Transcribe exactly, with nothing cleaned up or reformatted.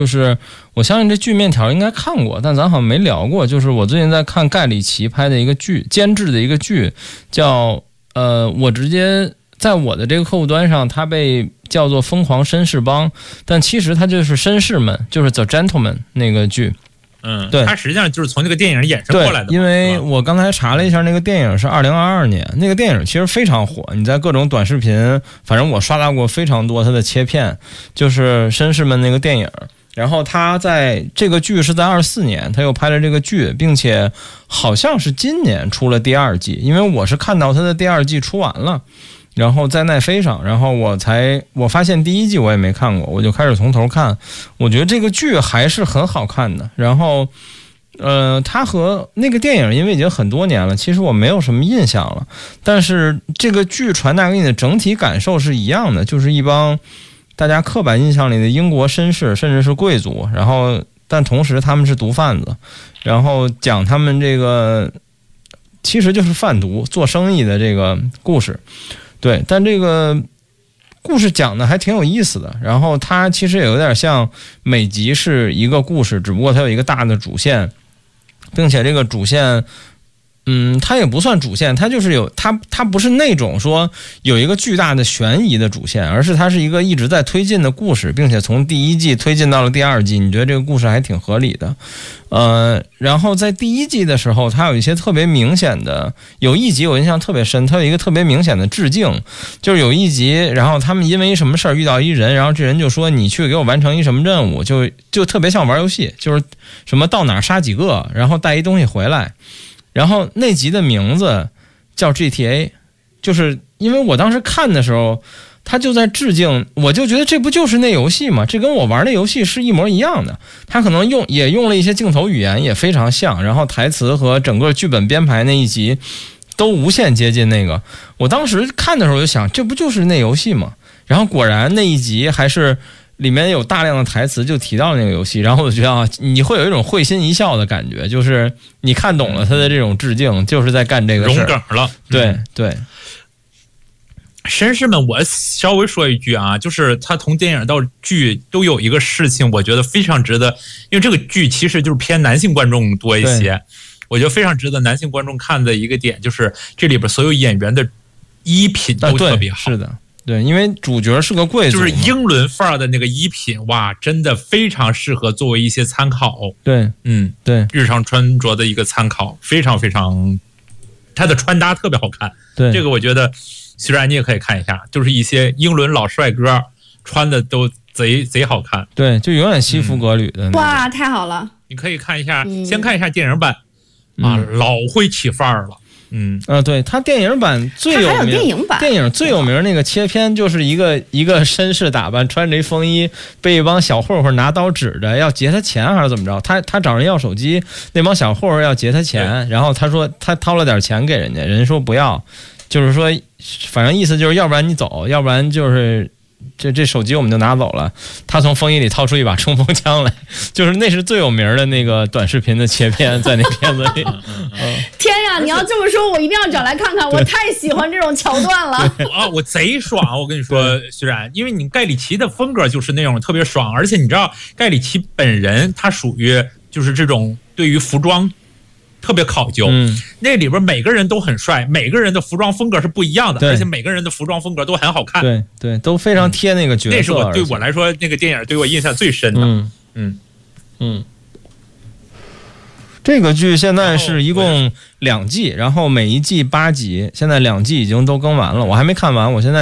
就是我相信这剧面条应该看过，但咱好像没聊过。就是我最近在看盖里奇拍的一个剧，监制的一个剧，叫呃，我直接在我的这个客户端上，它被叫做《疯狂绅士帮》，但其实它就是绅士们，就是 The Gentleman 那个剧。 嗯， 对， 它实际上就是从这个电影衍生过来的。 因为我刚才查了一下，那个电影是二零二二年，那个电影其实非常火，你在各种短视频，反正我刷到过非常多它的切片，就是绅士们那个电影。然后他在这个剧是在二四年，他又拍了这个剧，并且好像是今年出了第二季，因为我是看到他的第二季出完了，然后在奈飞上，然后我才我发现第一季我也没看过，我就开始从头看。我觉得这个剧还是很好看的。然后，呃，它和那个电影因为已经很多年了，其实我没有什么印象了。但是这个剧传达给你的整体感受是一样的，就是一帮大家刻板印象里的英国绅士，甚至是贵族，然后但同时他们是毒贩子，然后讲他们这个其实就是贩毒做生意的这个故事。对，但这个故事讲的还挺有意思的，然后它其实也有点像每集是一个故事，只不过它有一个大的主线，并且这个主线嗯，它也不算主线，它就是有它它不是那种说有一个巨大的悬疑的主线，而是它是一个一直在推进的故事，并且从第一季推进到了第二季，你觉得这个故事还挺合理的。呃，然后在第一季的时候，它有一些特别明显的，有一集我印象特别深，它有一个特别明显的致敬，就是有一集，然后他们因为什么事儿遇到一人，然后这人就说你去给我完成一什么任务，就就特别像玩游戏，就是什么到哪儿杀几个，然后带一东西回来。然后那集的名字叫 G T A， 就是因为我当时看的时候，他就在致敬，我就觉得这不就是那游戏吗？这跟我玩的游戏是一模一样的。他可能用也用了一些镜头语言，也非常像，然后台词和整个剧本编排那一集都无限接近那个。我当时看的时候就想，这不就是那游戏吗？然后果然那一集还是里面有大量的台词就提到那个游戏，然后我就觉得啊，你会有一种会心一笑的感觉，就是你看懂了他的这种致敬，就是在干这个事儿， 融梗了。 对、 嗯、 对。 绅士们，我稍微说一句啊，就是他从电影到剧都有一个事情，我觉得非常值得，因为这个剧其实就是偏男性观众多一些，我觉得非常值得男性观众看的一个点，就是这里边所有演员的衣品都特别好。 啊、是的。对，因为主角是个贵族， 就是英伦范儿的那个衣品，哇，真的非常适合作为一些参考。 对， 嗯， 对， 日常穿着的一个参考，非常非常，他的穿搭特别好看。 对， 这个我觉得，虽然你也可以看一下，就是一些英伦老帅哥穿的都贼贼好看。 对，就永远西服革履的、嗯。 哇，太好了！ 你可以看一下， 嗯、 先看一下电影版、嗯、啊，老会起范儿了。嗯啊，对，他电影版最有名， 还有电影版， 电影最有名那个切片就是一个一个绅士打扮，穿着一风衣，被一帮小混混拿刀指着要劫他钱还是怎么着？他他找人要手机，那帮小混混要劫他钱，然后他说他掏了点钱给人家，人说不要，就是说反正意思就是要不然你走，要不然就是这这手机我们就拿走了。他从风衣里掏出一把冲锋枪来，就是那是最有名的那个短视频的切片，在那片子里。 嗯、天呀，你要这么说，我一定要找来看看，我太喜欢这种桥段了。 啊，我贼爽！我跟你说，虽然因为你盖里奇的风格就是那种特别爽，而且你知道盖里奇本人他属于就是这种对于服装特别考究，嗯，那里边每个人都很帅，每个人的服装风格是不一样的，而且每个人的服装风格都很好看， 对对，都非常贴那个角色。 那是我对我来说那个电影对我印象最深的，嗯嗯嗯。这个剧现在是一共两季，然后每一季八集，现在两季已经都更完了，我还没看完，我现在。